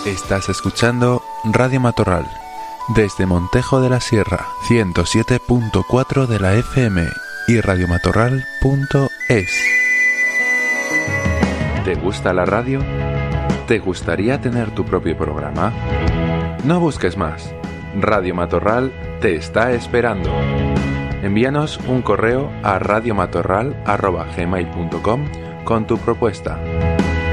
Estás escuchando Radio Matorral, desde Montejo de la Sierra, 107.4 de la FM y radiomatorral.es. ¿Te gusta la radio? ¿Te gustaría tener tu propio programa? No busques más. Radio Matorral te está esperando. Envíanos un correo a radiomatorral@gmail.com con tu propuesta.